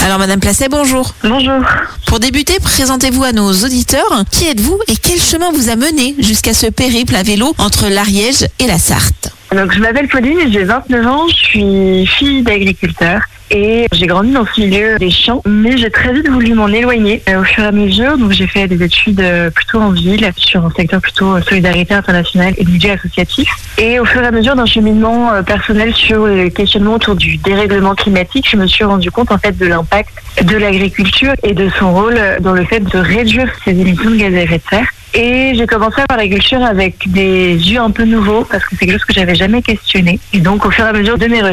Alors Madame Placet, bonjour. Bonjour. Pour débuter, présentez-vous à nos auditeurs. Qui êtes-vous et quel chemin vous a mené jusqu'à ce périple à vélo entre l'Ariège et la Sarthe? Donc, je m'appelle Pauline, j'ai 29 ans, je suis fille d'agriculteur et j'ai grandi dans ce milieu des champs, mais j'ai très vite voulu m'en éloigner au fur et à mesure. Donc j'ai fait des études plutôt en ville, sur un secteur plutôt solidarité internationale et milieu associatif. Et au fur et à mesure d'un cheminement personnel sur le questionnement autour du dérèglement climatique, je me suis rendu compte en fait de l'impact de l'agriculture et de son rôle dans le fait de réduire ses émissions de gaz à effet de serre. Et j'ai commencé par l'agriculture avec des yeux un peu nouveaux parce que c'est quelque chose que j'avais jamais questionné. Et donc au fur et à mesure de mes recherches,